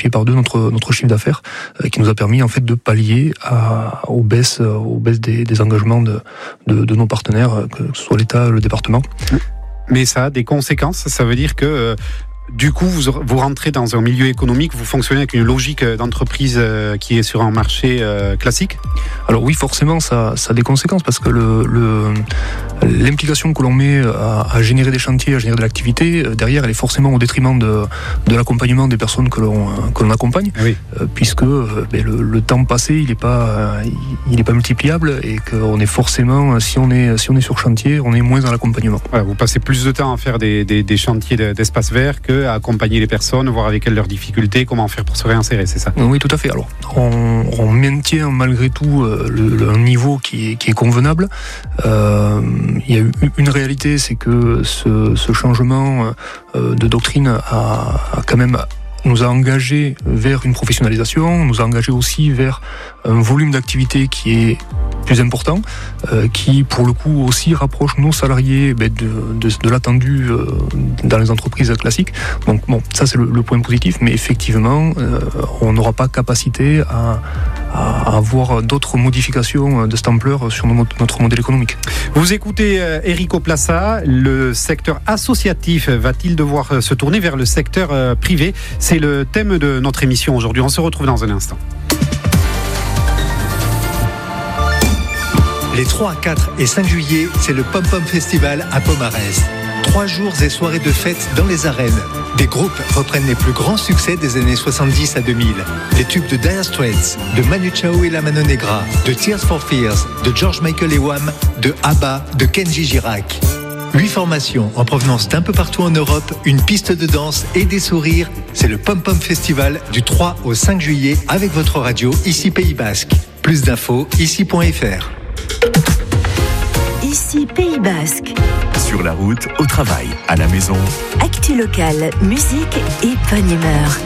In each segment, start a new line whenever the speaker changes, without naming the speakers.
multiplié par 2 notre chiffre d'affaires, qui nous a permis en fait de pallier aux baisses des engagements de nos partenaires, que ce soit l'État, le département.
Mais ça a des conséquences. Ça veut dire que du coup, vous rentrez dans un milieu économique, vous fonctionnez avec une logique d'entreprise qui est sur un marché classique ?
Alors oui, forcément, ça a des conséquences, parce que l'implication que l'on met à générer des chantiers, à générer de l'activité, derrière, elle est forcément au détriment de l'accompagnement des personnes que l'on accompagne,
oui.
Puisque le temps passé, il est pas multipliable, et qu'on est forcément, si on est sur chantier, on est moins dans l'accompagnement.
Voilà, vous passez plus de temps à faire des chantiers d'espace vert que à accompagner les personnes, voir avec elles leurs difficultés, comment faire pour se réinsérer, c'est ça ?
Oui, tout à fait. Alors, on maintient malgré tout un niveau qui est convenable. Il y a eu une réalité, c'est que ce changement de doctrine a quand même nous a engagés vers une professionnalisation, nous a engagés aussi vers un volume d'activité qui est plus important, qui pour le coup aussi rapproche nos salariés de l'attendu dans les entreprises classiques. Donc bon, ça c'est le point positif, mais effectivement on n'aura pas capacité à avoir d'autres modifications de cette ampleur sur notre modèle économique.
Vous écoutez Enrico Plassa. Le secteur associatif va-t-il devoir se tourner vers le secteur privé ? C'est le thème de notre émission aujourd'hui. On se retrouve dans un instant.
Les 3, 4 et 5 juillet, c'est le Pom Pom Festival à Pomarez. 3 jours et soirées de fête dans les arènes. Des groupes reprennent les plus grands succès des années 70 à 2000. Les tubes de Dire Straits, de Manu Chao et la Mano Negra, de Tears for Fears, de George Michael et Wham, de ABBA, de Kenji Girac. 8 formations en provenance d'un peu partout en Europe, une piste de danse et des sourires. C'est le Pom Pom Festival du 3 au 5 juillet avec votre radio ici Pays Basque. Plus d'infos ici.fr.
Ici Pays Basque.
Sur la route, au travail, à la maison.
Actu locale, musique et bonne humeur.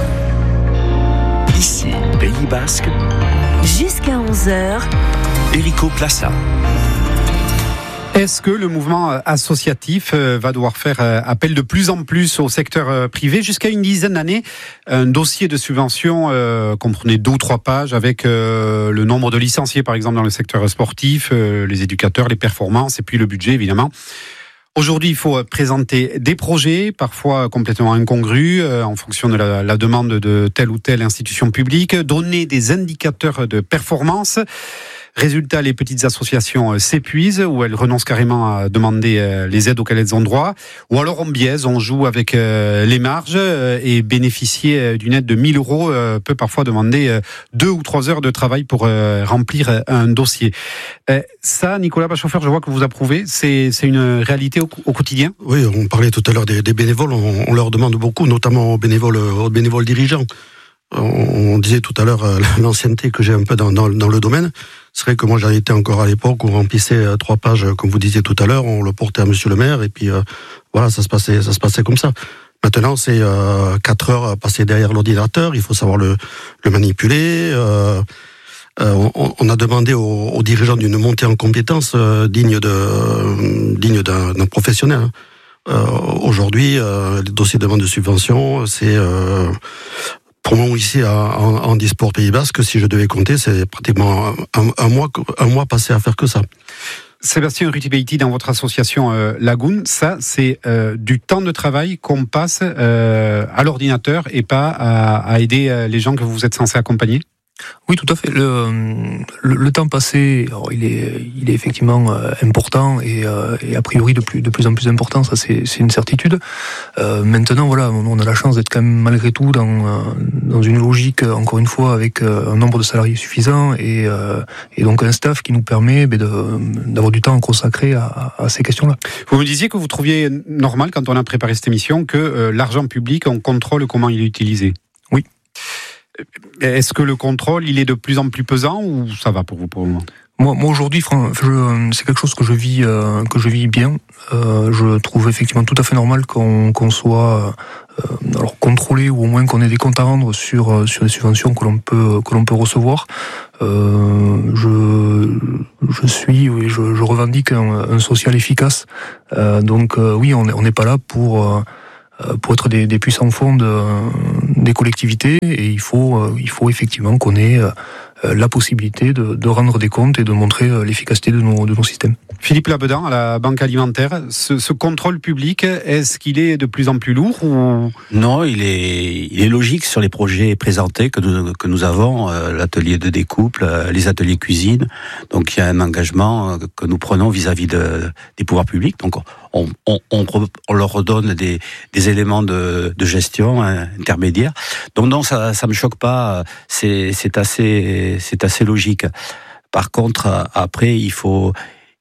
Ici, Pays Basque.
Jusqu'à 11h.
Enrico Plassa.
Est-ce que le mouvement associatif va devoir faire appel de plus en plus au secteur privé ? Jusqu'à une dizaine d'années, un dossier de subvention comprenait 2 ou 3 pages avec le nombre de licenciés, par exemple, dans le secteur sportif, les éducateurs, les performances et puis le budget, évidemment. Aujourd'hui, il faut présenter des projets, parfois complètement incongrus, en fonction de la demande de telle ou telle institution publique, donner des indicateurs de performance. Résultat, les petites associations s'épuisent ou elles renoncent carrément à demander les aides auxquelles elles ont droit. Ou alors on biaise, on joue avec les marges et bénéficier d'une aide de 1 000 € peut parfois demander 2 ou 3 heures de travail pour remplir un dossier. Ça, Nicolas Bachauffeur, je vois que vous approuvez. C'est une réalité au quotidien ?
Oui, on parlait tout à l'heure des bénévoles. On leur demande beaucoup, notamment aux bénévoles dirigeants. On disait tout à l'heure l'ancienneté que j'ai un peu dans le domaine. C'est vrai que moi j'en étais encore à l'époque où on remplissait 3 pages, comme vous disiez tout à l'heure, on le portait à monsieur le maire et puis voilà, ça se passait comme ça. Maintenant c'est 4 heures passées derrière l'ordinateur, il faut savoir le manipuler. On a demandé aux dirigeants d'une montée en compétences digne d'un professionnel. Aujourd'hui, les dossiers de demande de subvention, c'est pour moi ici en Disport Pays Basque, si je devais compter, c'est pratiquement un mois passé à faire que ça.
Sébastien Rutibeiti, dans votre association Lagoon, ça c'est du temps de travail qu'on passe à l'ordinateur et pas à aider les gens que vous êtes censés accompagner ?
Oui, tout à fait. Le temps passé, alors, il est effectivement important et a priori de plus en plus important. Ça, c'est une certitude. Maintenant, voilà, on a la chance d'être quand même malgré tout dans une logique, encore une fois, avec un nombre de salariés suffisant et donc un staff qui nous permet d'avoir du temps consacré à ces questions-là.
Vous me disiez que vous trouviez normal, quand on a préparé cette émission, que l'argent public, on contrôle comment il est utilisé.
Oui.
Est-ce que le contrôle, il est de plus en plus pesant ou ça va pour vous pour le moment ?
Moi aujourd'hui, c'est quelque chose que je vis bien. Je trouve effectivement tout à fait normal qu'on soit alors contrôlé ou au moins qu'on ait des comptes à rendre sur des subventions que l'on peut recevoir. Je revendique un social efficace. Donc oui, on n'est pas là pour pour être des puissants fonds des collectivités, et il faut effectivement qu'on ait la possibilité de rendre des comptes et de montrer l'efficacité de nos systèmes.
Philippe Labedan, à la Banque Alimentaire, ce contrôle public, est-ce qu'il est de plus en plus lourd ou...
Non, il est logique sur les projets présentés que nous avons, l'atelier de découpe, les ateliers cuisine. Donc il y a un engagement que nous prenons vis-à-vis des pouvoirs publics. Donc on leur redonne des éléments de gestion intermédiaires. Donc non, ça me choque pas. C'est assez logique. Par contre, après, il faut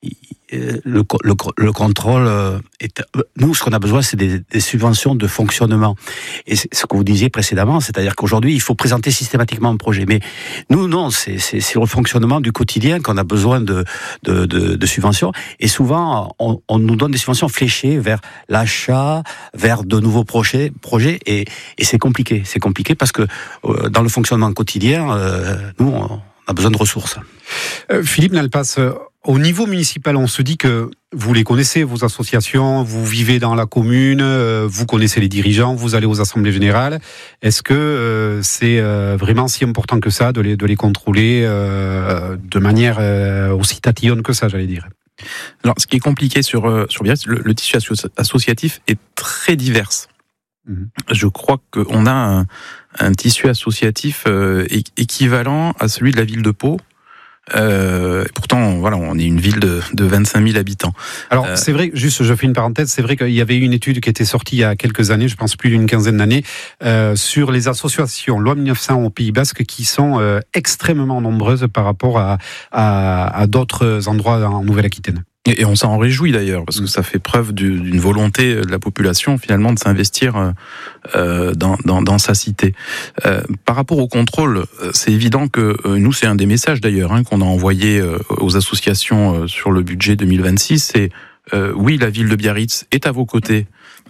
le contrôle. Nous, ce qu'on a besoin, c'est des subventions de fonctionnement. Et c'est ce que vous disiez précédemment, c'est-à-dire qu'aujourd'hui, il faut présenter systématiquement un projet. Mais nous, non, c'est le fonctionnement du quotidien qu'on a besoin de subventions. Et souvent, on nous donne des subventions fléchées vers l'achat, vers de nouveaux projets. Et c'est compliqué. C'est compliqué parce que dans le fonctionnement quotidien, nous, on a besoin de ressources.
Philippe Nalpas, au niveau municipal, on se dit que vous les connaissez, vos associations, vous vivez dans la commune, vous connaissez les dirigeants, vous allez aux assemblées générales. Est-ce que c'est vraiment si important que ça de les contrôler de manière aussi tatillonne que ça, j'allais dire?
Alors, ce qui est compliqué sur Biarritz, le tissu associatif est très divers. Je crois qu'on a un tissu associatif équivalent à celui de la ville de Pau. Pourtant, voilà, on est une ville de 25 000 habitants.
Alors, c'est vrai, juste, je fais une parenthèse, c'est vrai qu'il y avait une étude qui était sortie il y a quelques années, je pense plus d'une quinzaine d'années, sur les associations loi 1900 au Pays Basque qui sont extrêmement nombreuses par rapport à d'autres endroits en Nouvelle-Aquitaine.
Et on s'en réjouit d'ailleurs, parce que ça fait preuve d'une volonté de la population finalement de s'investir dans sa cité. Par rapport au contrôle, c'est évident que nous, c'est un des messages d'ailleurs qu'on a envoyé aux associations sur le budget 2026, c'est oui, la ville de Biarritz est à vos côtés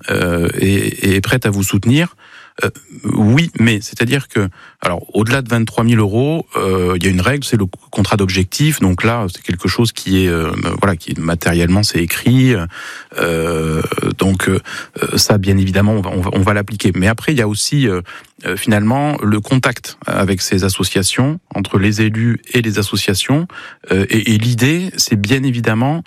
et est prête à vous soutenir. Oui, mais c'est-à-dire que, alors, au-delà de 23 000 euros, il y a une règle, c'est le contrat d'objectif. Donc là, c'est quelque chose qui est, qui matériellement c'est écrit. Donc ça, bien évidemment, on va l'appliquer. Mais après, il y a aussi finalement le contact avec ces associations, entre les élus et les associations. Et l'idée, c'est bien évidemment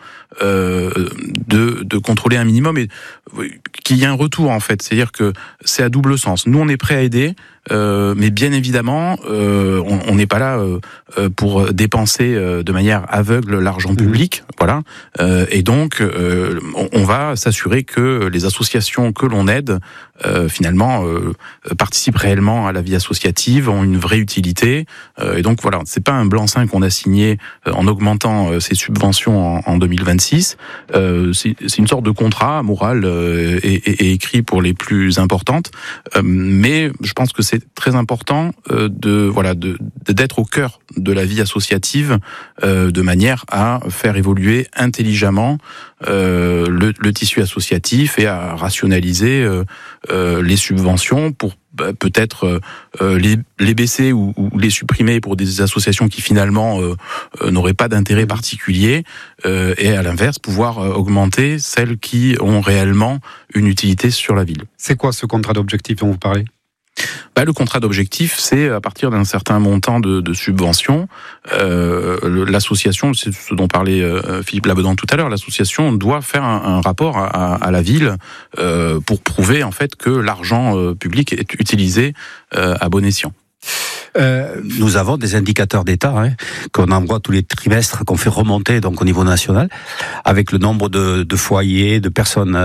de contrôler un minimum et qu'il y ait un retour en fait. C'est-à-dire que c'est à double sens. Nous, on est prêt à aider, mais bien évidemment, on n'est pas là pour dépenser de manière aveugle l'argent public, voilà. Et donc, on va s'assurer que les associations que l'on aide, finalement, participent réellement à la vie associative, ont une vraie utilité. Et donc voilà, c'est pas un blanc-seing qu'on a signé en augmentant ces subventions en 2026. C'est une sorte de contrat moral et écrit pour les plus importantes. Mais je pense que c'est très important d'être au cœur de la vie associative de manière à faire évoluer intelligemment le tissu associatif et à rationaliser les subventions pour peut-être les baisser ou les supprimer pour des associations qui finalement n'auraient pas d'intérêt particulier et à l'inverse pouvoir augmenter celles qui ont réellement une utilité sur la ville.
C'est quoi ce contrat d'objectif dont vous parlez ?
Le contrat d'objectif, c'est à partir d'un certain montant de subventions, l'association, c'est ce dont parlait Philippe Labedan tout à l'heure, l'association doit faire un rapport à la ville pour prouver en fait que l'argent public est utilisé à bon escient.
Nous avons des indicateurs d'État qu'on envoie tous les trimestres, qu'on fait remonter donc au niveau national, avec le nombre de foyers, de personnes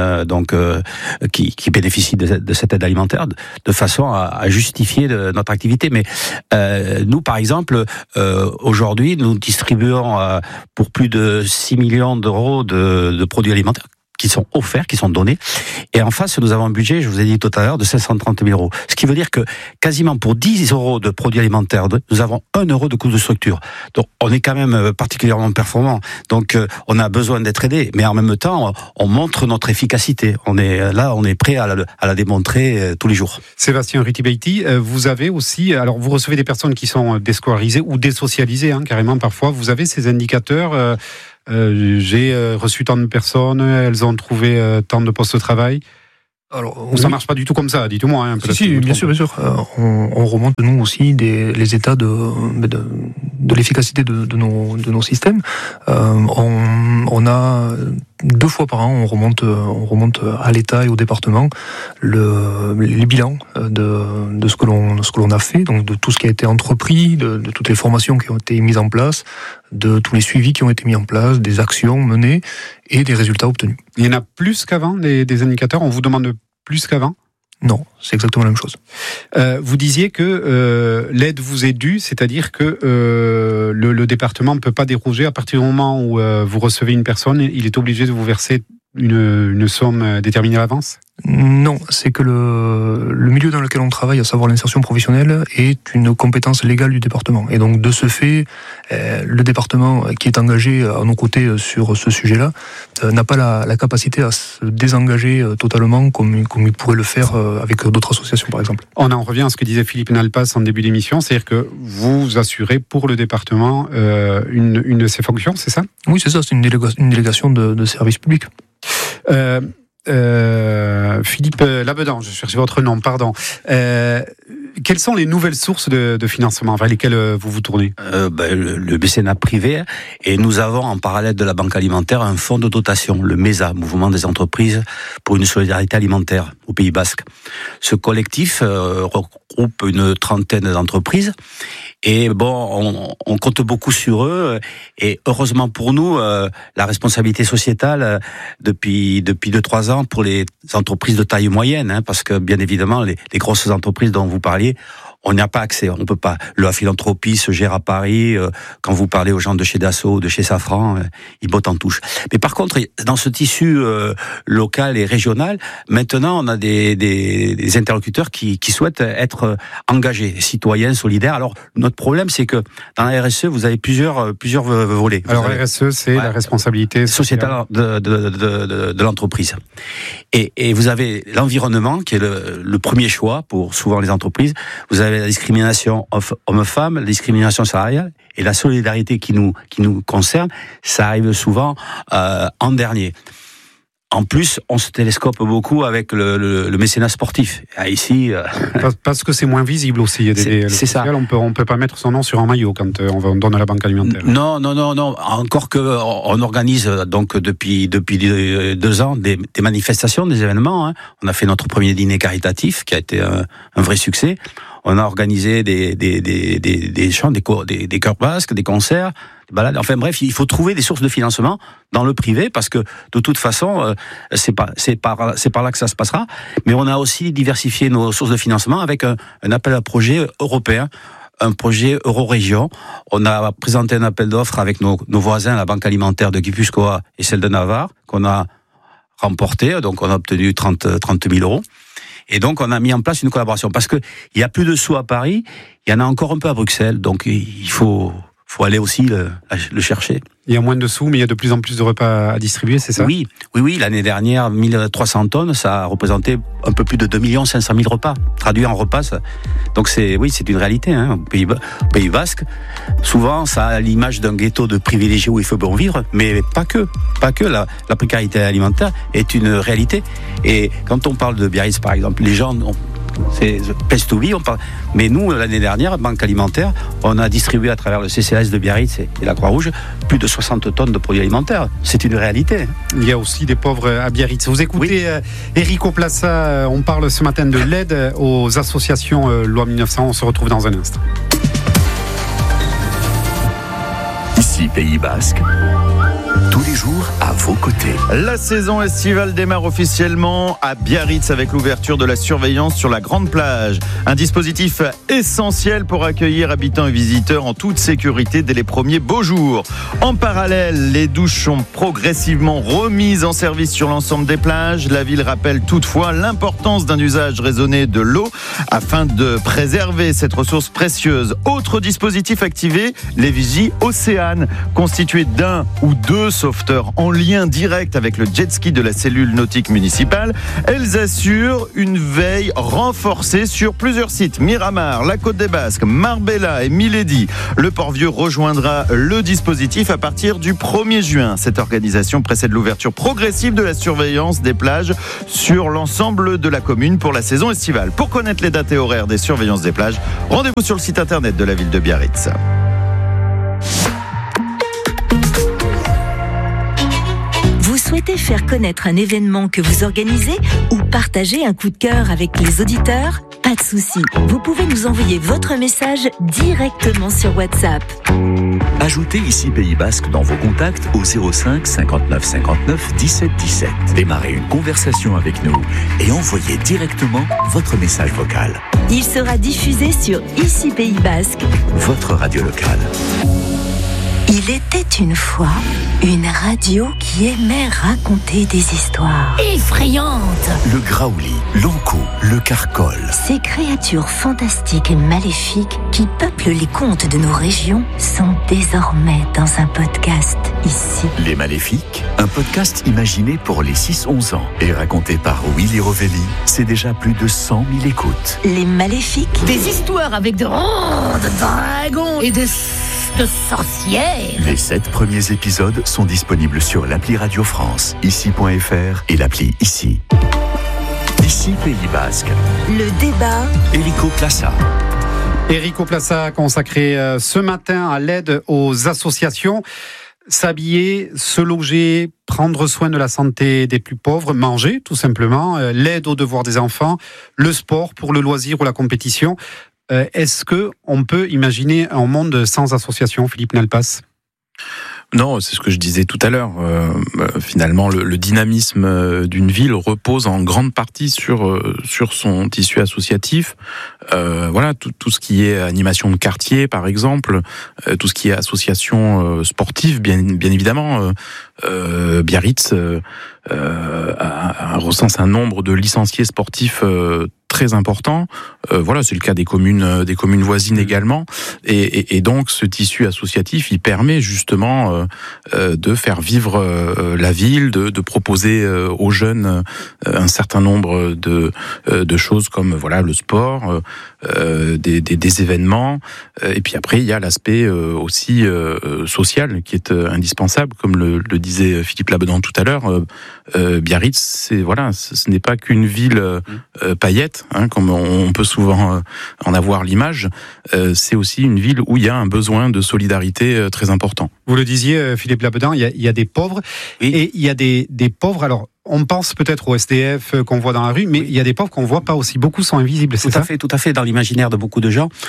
qui bénéficient de cette aide alimentaire, de façon à justifier notre activité. Mais nous, par exemple, aujourd'hui, nous distribuons pour plus de 6 millions d'euros de produits alimentaires qui sont offerts, qui sont donnés. Et en face, nous avons un budget, je vous ai dit tout à l'heure, de 530 000 euros. Ce qui veut dire que quasiment pour 10 euros de produits alimentaires, nous avons 1 euro de coût de structure. Donc, on est quand même particulièrement performant. Donc, on a besoin d'être aidé. Mais en même temps, on montre notre efficacité. On est prêt à la démontrer tous les jours.
Sébastien Rutibeiti, vous avez aussi, alors vous recevez des personnes qui sont déscolarisées ou désocialisées, carrément parfois. Vous avez ces indicateurs j'ai reçu tant de personnes, elles ont trouvé tant de postes de travail.
Alors,
Ça marche pas du tout comme ça, dites-moi.
Si, bien sûr. On remonte nous aussi les états de l'efficacité de nos systèmes. On a 2 fois par an, on remonte à l'État et au département les bilans de ce que l'on a fait, donc de tout ce qui a été entrepris, de toutes les formations qui ont été mises en place, de tous les suivis qui ont été mis en place, des actions menées et des résultats obtenus.
Il y en a plus qu'avant, des indicateurs. On vous demande plus qu'avant ?
Non, c'est exactement la même chose.
Vous disiez que l'aide vous est due, c'est-à-dire que le département ne peut pas déroger à partir du moment où vous recevez une personne, il est obligé de vous verser une somme déterminée à l'avance ?
Non, c'est que le milieu dans lequel on travaille, à savoir l'insertion professionnelle, est une compétence légale du département. Et donc, de ce fait, le département qui est engagé à nos côtés sur ce sujet-là n'a pas la capacité à se désengager totalement comme il pourrait le faire avec d'autres associations, par exemple.
On en revient à ce que disait Philippe Nalpas en début d'émission, c'est-à-dire que vous assurez pour le département une de ses fonctions, c'est ça ?
Oui, c'est ça, c'est une délégation de service public.
Philippe Labedan, je cherchais votre nom, pardon. Quelles sont les nouvelles sources de financement vers lesquelles vous vous tournez ?
Le mécénat privé, et nous avons en parallèle de la Banque alimentaire un fonds de dotation, le MESA, Mouvement des entreprises pour une solidarité alimentaire au Pays Basque. Ce collectif regroupe une trentaine d'entreprises et on compte beaucoup sur eux et heureusement pour nous, la responsabilité sociétale depuis 2-3 ans pour les entreprises de taille moyenne, parce que bien évidemment les grosses entreprises dont vous parliez, on n'y a pas accès, on peut pas. La philanthropie se gère à Paris. Quand vous parlez aux gens de chez Dassault ou de chez Safran, ils bottent en touche. Mais par contre, dans ce tissu local et régional, maintenant, on a des interlocuteurs qui souhaitent être engagés, citoyens, solidaires. Alors, notre problème, c'est que dans la RSE, vous avez plusieurs volets.
Alors, RSE, c'est la responsabilité
sociétale de l'entreprise. Et vous avez l'environnement, qui est le premier choix pour souvent les entreprises. Vous avez la discrimination homme-femme, la discrimination salariale et la solidarité qui nous concerne, ça arrive souvent en dernier. En plus, on se télescope beaucoup avec le mécénat sportif. Ici,
parce que c'est moins visible aussi. Il y a
c'est ça.
On peut pas mettre son nom sur un maillot quand on donne à la Banque alimentaire.
Non. Encore que on organise donc depuis 2 ans des manifestations, des événements. On a fait notre premier dîner caritatif qui a été un vrai succès. On a organisé des chants, des chœurs basques, des concerts, des balades. Enfin bref, il faut trouver des sources de financement dans le privé parce que de toute façon, c'est par là que ça se passera. Mais on a aussi diversifié nos sources de financement avec un appel à projet européen. Un projet Eurorégion. On a présenté un appel d'offres avec nos voisins, la Banque alimentaire de Guipuscoa et celle de Navarre, qu'on a remporté. Donc on a obtenu 30 000 euros. Et donc, on a mis en place une collaboration. Parce que il y a plus de sous à Paris, il y en a encore un peu à Bruxelles. Donc, il faut aller aussi le chercher.
Il y a moins de sous, mais il y a de plus en plus de repas à distribuer, c'est ça ?
Oui. L'année dernière, 1300 tonnes, ça a représenté un peu plus de 2 500 000 repas. Traduit en repas, ça. Donc, c'est une réalité, au Pays Basque. Souvent, ça a l'image d'un ghetto de privilégiés où il faut bon vivre, mais pas que. La précarité alimentaire est une réalité. Et quand on parle de Biarritz, par exemple, les gens c'est place to be, on parle. Mais nous, l'année dernière, Banque alimentaire, on a distribué à travers le CCAS de Biarritz et la Croix-Rouge plus de 60 tonnes de produits alimentaires. C'est une réalité.
Il y a aussi des pauvres à Biarritz. Vous écoutez Enrico Plassa, on parle ce matin de l'aide aux associations Loi 1900. On se retrouve dans un instant.
Ici, Pays Basque. Tous les jours à vos côtés.
La saison estivale démarre officiellement à Biarritz avec l'ouverture de la surveillance sur la grande plage. Un dispositif essentiel pour accueillir habitants et visiteurs en toute sécurité dès les premiers beaux jours. En parallèle, les douches sont progressivement remises en service sur l'ensemble des plages. La ville rappelle toutefois l'importance d'un usage raisonné de l'eau afin de préserver cette ressource précieuse. Autre dispositif activé, les vigies Océane, constituées d'un ou deux sauveteurs sauveteurs en lien direct avec le jet ski de la cellule nautique municipale. Elles assurent une veille renforcée sur plusieurs sites. Miramar, la Côte des Basques, Marbella et Milady. Le Port-Vieux rejoindra le dispositif à partir du 1er juin. Cette organisation précède l'ouverture progressive de la surveillance des plages sur l'ensemble de la commune pour la saison estivale. Pour connaître les dates et horaires des surveillances des plages, rendez-vous sur le site internet de la ville de Biarritz.
Vous souhaitez faire connaître un événement que vous organisez ou partager un coup de cœur avec les auditeurs ? Pas de souci, vous pouvez nous envoyer votre message directement sur WhatsApp.
Ajoutez ici Pays Basque dans vos contacts au 05 59 59 17 17. Démarrez une conversation avec nous et envoyez directement votre message vocal.
Il sera diffusé sur Ici Pays Basque,
votre radio locale.
Il était une fois une radio qui aimait raconter des histoires effrayantes.
Le graouli, l'ankou, le carcol.
Ces créatures fantastiques et maléfiques qui peuplent les contes de nos régions sont désormais dans un podcast ici.
Les Maléfiques, un podcast imaginé pour les 6-11 ans et raconté par Willy Rovelli. C'est déjà plus de 100 000 écoutes.
Les Maléfiques.
Des histoires avec de dragons et de sorcières.
Les 7 premiers épisodes sont disponibles sur l'appli Radio France, ici.fr et l'appli Ici. Ici Pays Basque.
Le débat.
Erico Plassa.
Erico Plassa consacré ce matin à l'aide aux associations. S'habiller, se loger, prendre soin de la santé des plus pauvres, manger tout simplement, l'aide aux devoirs des enfants, le sport pour le loisir ou la compétition. Est-ce qu'on peut imaginer un monde sans association, Philippe Nalpas ?
Non, c'est ce que je disais tout à l'heure. Finalement, le dynamisme d'une ville repose en grande partie sur son tissu associatif. Voilà, tout ce qui est animation de quartier, par exemple, tout ce qui est association sportive, bien évidemment. Biarritz recense un nombre de licenciés sportifs très important. Voilà, c'est le cas des communes voisines également. Et donc, ce tissu associatif, il permet justement de faire vivre la ville, de proposer aux jeunes un certain nombre de choses comme voilà le sport, des événements. Et puis après, il y a l'aspect aussi social qui est indispensable, comme le disait Philippe Labedan tout à l'heure. Biarritz, ce n'est pas qu'une ville paillette, comme on peut souvent en avoir l'image. C'est aussi une ville où il y a un besoin de solidarité très important.
Vous le disiez, Philippe Labedan, il y a des pauvres, oui. Et il y a des pauvres, alors on pense peut-être aux SDF qu'on voit dans la rue, mais il y a des pauvres qu'on voit pas aussi. Beaucoup sont invisibles, c'est ça ?
Tout à fait. Dans l'imaginaire de beaucoup de gens,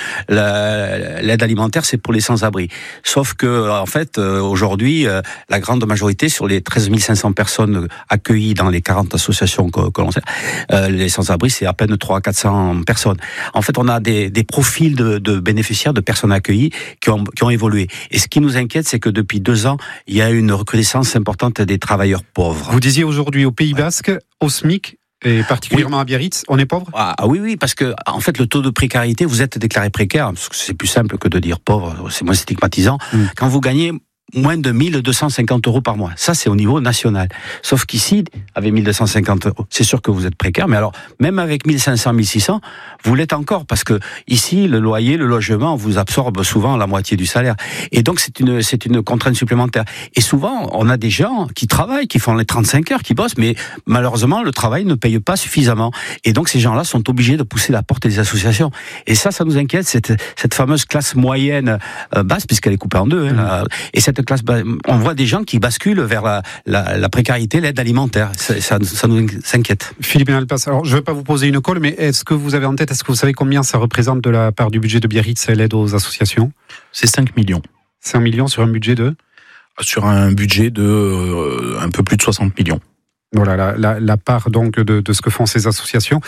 l'aide alimentaire, c'est pour les sans-abri. Sauf que, en fait, aujourd'hui, la grande majorité, sur les 13 500 personnes accueillies dans les 40 associations que l'on sait, les sans-abri, c'est à peine 300-400 personnes. En fait, on a des profils de bénéficiaires, de personnes accueillies qui ont évolué. Et ce qui nous inquiète, c'est que depuis 2 ans, il y a une recrudescence importante des travailleurs pauvres.
Vous disiez aujourd'hui au Pays Basque, au SMIC, et particulièrement à Biarritz, on est pauvre ?
Oui, parce que en fait le taux de précarité, vous êtes déclaré précaire, parce que c'est plus simple que de dire pauvre, c'est moins stigmatisant. Quand vous gagnez moins de 1250 euros par mois. Ça, c'est au niveau national. Sauf qu'ici, avec 1250 euros, c'est sûr que vous êtes précaire, mais alors, même avec 1500, 1600, vous l'êtes encore, parce que ici, le loyer, le logement vous absorbe souvent la moitié du salaire. Et donc, c'est une contrainte supplémentaire. Et souvent, on a des gens qui travaillent, qui font les 35 heures, qui bossent, mais malheureusement, le travail ne paye pas suffisamment. Et donc, ces gens-là sont obligés de pousser la porte des associations. Et ça nous inquiète, cette fameuse classe moyenne basse, puisqu'elle est coupée en deux, et cette classe, on voit des gens qui basculent vers la précarité, l'aide alimentaire. Ça nous inquiète.
Philippe Nalpas, alors je ne vais pas vous poser une colle, mais est-ce que vous avez en tête, est-ce que vous savez combien ça représente de la part du budget de Biarritz, l'aide aux associations ?
C'est 5 millions.
5 millions sur un budget de ?
Sur un budget de un peu plus de 60 millions.
Voilà, la part donc de ce que font ces associations.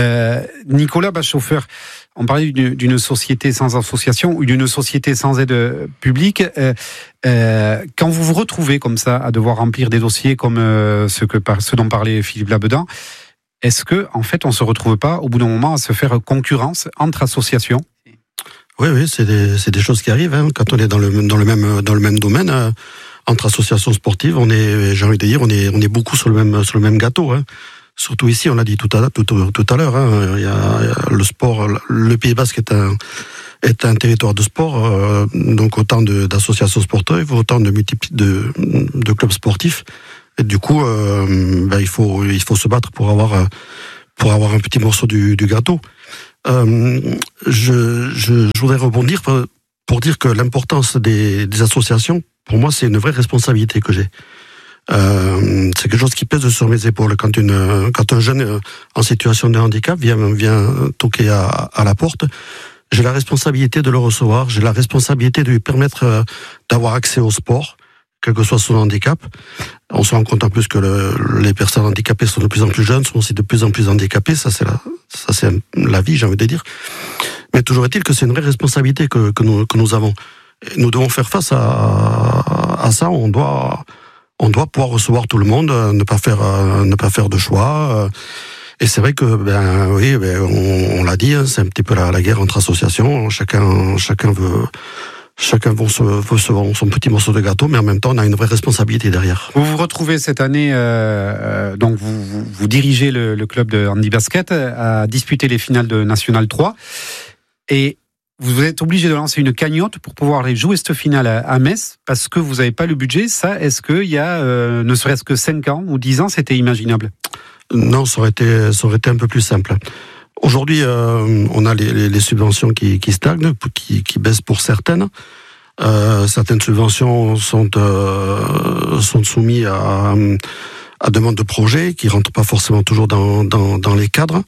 Nicolas Bachauffeur, on parlait d'une société sans association ou d'une société sans aide publique. Quand vous vous retrouvez comme ça à devoir remplir des dossiers comme ce dont parlait Philippe Labedan, est-ce que en fait on se retrouve pas au bout d'un moment à se faire concurrence entre associations ?
Oui, c'est des choses qui arrivent quand on est dans le même domaine. entre associations sportives, j'ai envie de dire, on est beaucoup sur le même gâteau. Hein. Surtout ici, on l'a dit tout à l'heure. Hein, il y a le sport, le Pays Basque est un territoire de sport, donc autant d'associations sportives, autant de clubs sportifs. Et du coup, il faut se battre pour avoir un petit morceau du gâteau. Je voudrais rebondir pour dire que l'importance des associations, pour moi, c'est une vraie responsabilité que j'ai. C'est quelque chose qui pèse sur mes épaules. Quand un jeune en situation de handicap vient toquer à la porte, j'ai la responsabilité de le recevoir, j'ai la responsabilité de lui permettre d'avoir accès au sport, quel que soit son handicap. On se rend compte en plus que les personnes handicapées sont de plus en plus jeunes, sont aussi de plus en plus handicapées, ça c'est la vie, j'ai envie de dire. Mais toujours est-il que c'est une vraie responsabilité que nous avons. Et nous devons faire face à ça, on doit pouvoir recevoir tout le monde, ne pas faire de choix. Et c'est vrai que, on l'a dit, hein, c'est un petit peu la guerre entre associations. Chacun veut son petit morceau de gâteau, mais en même temps, on a une vraie responsabilité derrière.
Vous vous retrouvez cette année, donc vous dirigez le club de handi basket à disputer les finales de National 3, et vous êtes obligé de lancer une cagnotte pour pouvoir aller jouer cette finale à Metz, parce que vous n'avez pas le budget. Ça, est-ce qu'il y a ne serait-ce que 5 ans ou 10 ans, c'était imaginable?
Non, ça aurait été un peu plus simple. Aujourd'hui, on a les subventions qui stagnent, qui baissent pour certaines. Certaines subventions sont soumises à demande de projet qui rentrent pas forcément toujours dans les cadres.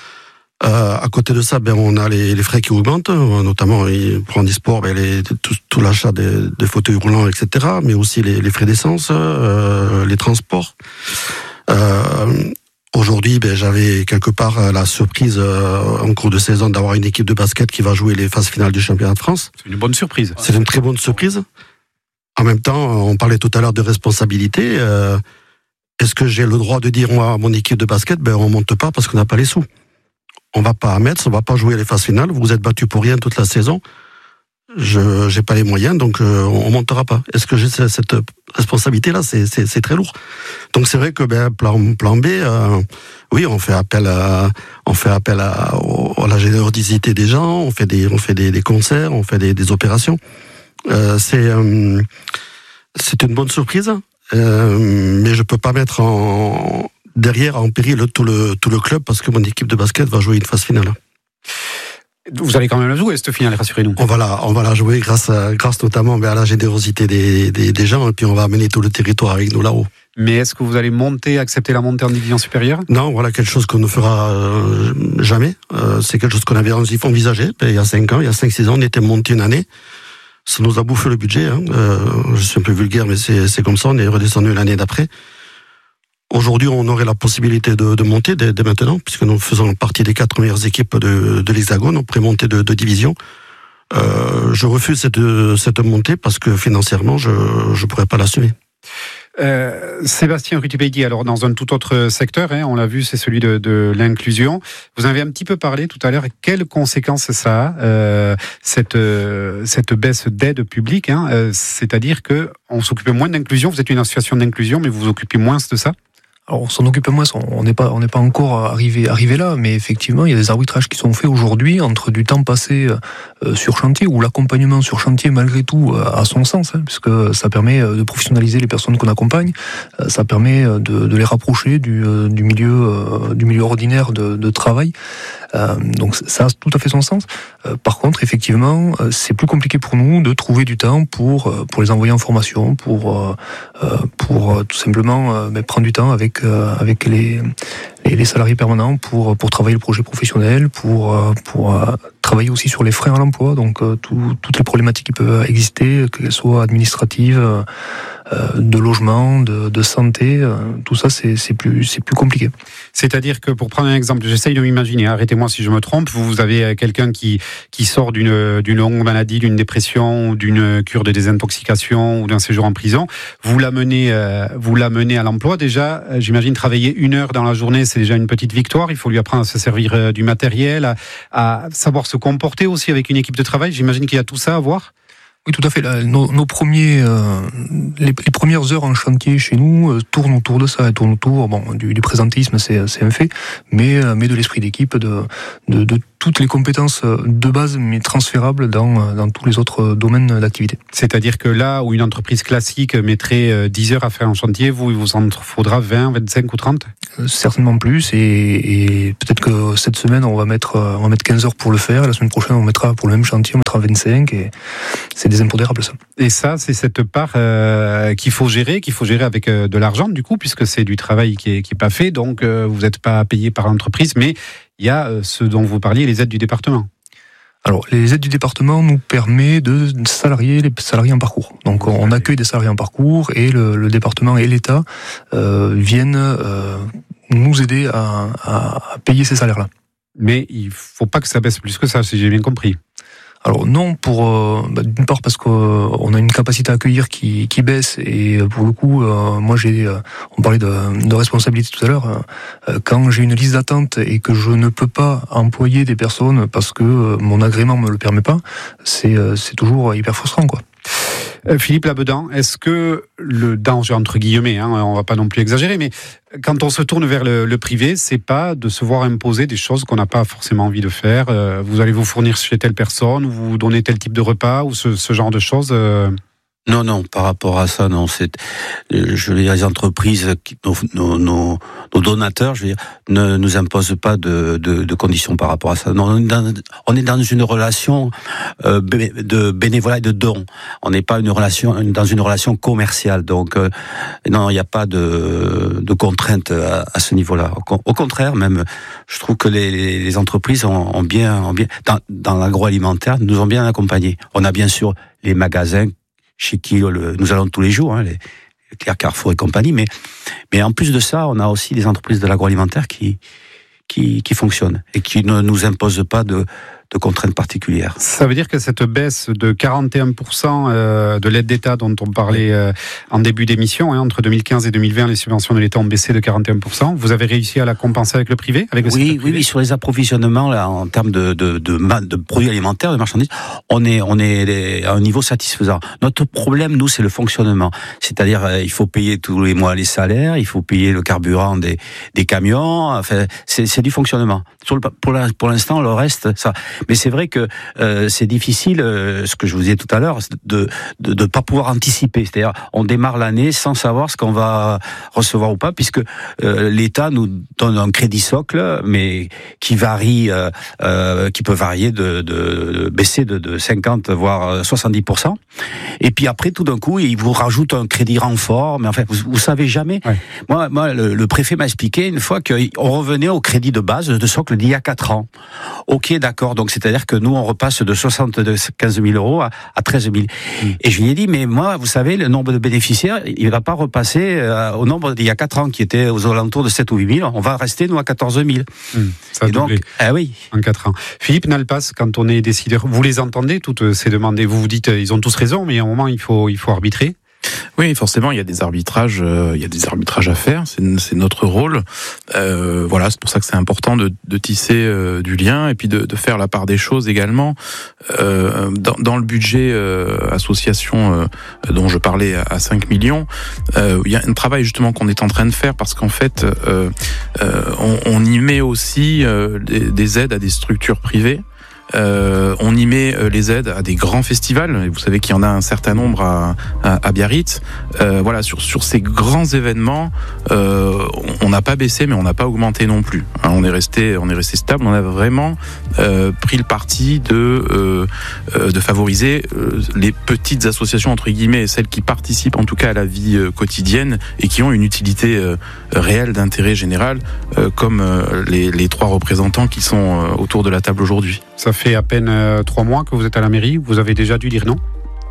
À côté de ça, on a les frais qui augmentent, notamment pour handisport, tout l'achat des fauteuils roulants, etc. Mais aussi les frais d'essence, les transports. Aujourd'hui, j'avais quelque part la surprise en cours de saison d'avoir une équipe de basket qui va jouer les phases finales du championnat de France.
C'est une bonne surprise.
C'est une très bonne surprise. En même temps, on parlait tout à l'heure de responsabilité. Est-ce que j'ai le droit de dire, moi, à mon équipe de basket, on monte pas parce qu'on n'a pas les sous. On va pas à Metz, on va pas jouer les phases finales. Vous vous êtes battu pour rien toute la saison. J'ai pas les moyens, donc on montera pas. Est-ce que j'ai cette responsabilité-là? C'est très lourd. Donc c'est vrai que plan B, oui, on fait appel à la générosité des gens, on fait des concerts, on fait des opérations. C'est une bonne surprise, mais je peux pas mettre derrière en péril tout le club parce que mon équipe de basket va jouer une phase finale.
Vous allez quand même la jouer, cette finale, rassurez-nous.
On va la jouer grâce notamment à la générosité des gens, et puis on va amener tout le territoire avec nous là-haut.
Mais est-ce que vous allez accepter la montée en division supérieure?
Non, voilà quelque chose qu'on ne fera jamais. C'est quelque chose qu'on avait envisagé il y a 5 ans, il y a 5-6 ans, on était monté une année. Ça nous a bouffé le budget. Hein. Je suis un peu vulgaire, mais c'est comme ça, on est redescendu l'année d'après. Aujourd'hui, on aurait la possibilité de monter dès maintenant, puisque nous faisons partie des 4 meilleures équipes de l'Hexagone. On pourrait monter de division. Je refuse cette montée parce que financièrement, je pourrais pas l'assumer.
Sébastien Rutubegui, alors dans un tout autre secteur, on l'a vu, c'est celui de l'inclusion. Vous en avez un petit peu parlé tout à l'heure. Quelles conséquences ça a, cette baisse d'aide publique, c'est-à-dire que on s'occupe moins d'inclusion. Vous êtes une association d'inclusion, mais vous vous occupez moins de ça?
Alors, on s'en occupe moins, on n'est pas encore arrivé là, mais effectivement, il y a des arbitrages qui sont faits aujourd'hui entre du temps passé sur chantier, ou l'accompagnement sur chantier, malgré tout, a son sens, puisque ça permet de professionnaliser les personnes qu'on accompagne, ça permet de les rapprocher du milieu ordinaire de travail. Donc ça a tout à fait son sens. Par contre, effectivement, c'est plus compliqué pour nous de trouver du temps pour les envoyer en formation, pour tout simplement prendre du temps avec les salariés permanents pour travailler le projet professionnel, pour travailler aussi sur les freins à l'emploi, donc toutes les problématiques qui peuvent exister, qu'elles soient administratives, de logement, de santé, tout ça c'est plus compliqué.
C'est-à-dire que, pour prendre un exemple, j'essaye de m'imaginer, arrêtez-moi si je me trompe, vous avez quelqu'un qui sort d'une longue maladie, d'une dépression, d'une cure de désintoxication ou d'un séjour en prison, vous l'amenez à l'emploi. Déjà, j'imagine travailler 1 heure dans la journée, c'est déjà une petite victoire. Il faut lui apprendre à se servir du matériel, à savoir se comporter aussi avec une équipe de travail. J'imagine qu'il y a tout ça à voir.
Oui, tout à fait. Là, nos premiers, les premières heures en chantier chez nous tournent autour de ça, tournent autour du présentéisme, c'est un fait, mais de l'esprit d'équipe, de toutes les compétences de base, mais transférables dans tous les autres domaines d'activité.
C'est-à-dire que là où une entreprise classique mettrait 10 heures à faire un chantier, il vous en faudra 20, 25 ou 30 ?
Certainement plus, et peut-être que cette semaine on va mettre 15 heures pour le faire, et la semaine prochaine on mettra pour le même chantier, on mettra 25, et c'est des impondérables ça.
Et ça, c'est cette part qu'il faut gérer avec de l'argent du coup, puisque c'est du travail qui est pas fait, donc vous n'êtes pas payé par l'entreprise, mais il y a ce dont vous parliez, les aides du département.
Alors, les aides du département nous permettent de salarier les salariés en parcours. Donc, on accueille des salariés en parcours et le département et l'État viennent nous aider à payer ces salaires-là.
Mais il ne faut pas que ça baisse plus que ça, si j'ai bien compris.
Alors non, d'une part parce qu'on a une capacité à accueillir qui baisse, et pour le coup, moi on parlait de responsabilité tout à l'heure, quand j'ai une liste d'attente et que je ne peux pas employer des personnes parce que mon agrément me le permet pas, c'est toujours hyper frustrant, quoi.
Philippe Labedan, est-ce que le danger, entre guillemets, on va pas non plus exagérer, mais quand on se tourne vers le privé, c'est pas de se voir imposer des choses qu'on n'a pas forcément envie de faire, vous allez vous fournir chez telle personne, ou vous donnez tel type de repas, ou ce genre de choses
Non, par rapport à ça, non. Je veux dire, les entreprises, nos donateurs, je veux dire, ne nous imposent pas de conditions par rapport à ça. Non, on est dans une relation de bénévolat et de don. On n'est pas dans une relation commerciale. Donc, non, il n'y a pas de contraintes à ce niveau-là. Au contraire, même, je trouve que les entreprises ont bien dans l'agroalimentaire, nous ont bien accompagnés. On a bien sûr les magasins chez qui nous allons tous les jours, les Leclerc, Carrefour et compagnie, mais en plus de ça, on a aussi des entreprises de l'agroalimentaire qui fonctionnent et qui ne nous imposent pas de contraintes particulières.
Ça veut dire que cette baisse de 41% de l'aide d'État dont on parlait en début d'émission, entre 2015 et 2020, les subventions de l'État ont baissé de 41%. Vous avez réussi à la compenser avec le privé, avec le secteur privé ?
Oui, sur les approvisionnements, là, en termes de produits alimentaires, de marchandises, on est à un niveau satisfaisant. Notre problème, nous, c'est le fonctionnement. C'est-à-dire, il faut payer tous les mois les salaires, il faut payer le carburant des camions. Enfin, c'est du fonctionnement. Pour l'instant, le reste, ça. Mais c'est vrai que c'est difficile, ce que je vous disais tout à l'heure, de pas pouvoir anticiper. C'est-à-dire, on démarre l'année sans savoir ce qu'on va recevoir ou pas, puisque l'État nous donne un crédit socle, mais qui varie, qui peut varier de baisser de 50 voire 70%. Et puis après, tout d'un coup, il vous rajoute un crédit renfort. Mais enfin, vous savez jamais. Ouais. Moi, le préfet m'a expliqué une fois qu'on revenait au crédit de base de socle d'il y a 4 ans. Ok, d'accord. Donc, c'est-à-dire que nous, on repasse de 75 000 euros à 13 000. Et je lui ai dit, mais moi, vous savez, le nombre de bénéficiaires, il ne va pas repasser au nombre d'il y a 4 ans, qui était aux alentours de 7 ou 8 000. On va rester, nous, à 14 000.
Ça a doublé.
Oui.
En 4 ans. Philippe Nalpas, quand on est décideur, vous les entendez, toutes ces demandes, et vous vous dites, ils ont tous raison, mais à un moment, il faut arbitrer.
Oui, forcément, il y a des arbitrages à faire. C'est notre rôle. Voilà, c'est pour ça que c'est important de tisser du lien et puis de faire la part des choses également. Dans le budget association dont je parlais à 5 millions, il y a un travail justement qu'on est en train de faire parce qu'en fait, on y met aussi des aides à des structures privées. On y met les aides à des grands festivals, et vous savez qu'il y en a un certain nombre à Biarritz. Voilà, sur ces grands événements, on n'a pas baissé, mais on n'a pas augmenté non plus. On est resté stable. On a vraiment pris le parti de favoriser les petites associations entre guillemets, celles qui participent en tout cas à la vie quotidienne et qui ont une utilité réelle d'intérêt général, comme les 3 représentants qui sont autour de la table aujourd'hui.
Ça fait à peine 3 mois que vous êtes à la mairie. Vous avez déjà dû dire non ?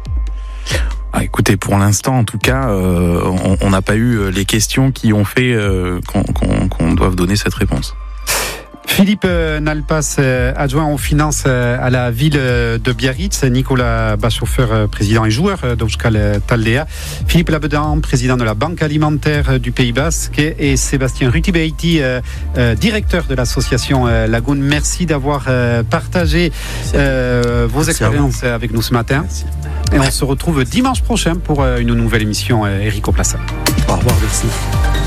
Écoutez, pour l'instant, en tout cas, on n'a pas eu les questions qui ont fait qu'on doive donner cette réponse.
Philippe Nalpas, adjoint aux finances à la ville de Biarritz, Nicolas Bachauffeur, président et joueur d'Euskal Taldea, Philippe Labedan, président de la Banque alimentaire du Pays Basque, et Sébastien Rutibeiti, directeur de l'association Lagoon. Merci d'avoir partagé vos expériences avec nous ce matin.
Merci.
Et on se retrouve dimanche prochain pour une nouvelle émission Eric Plaza.
Au revoir, merci.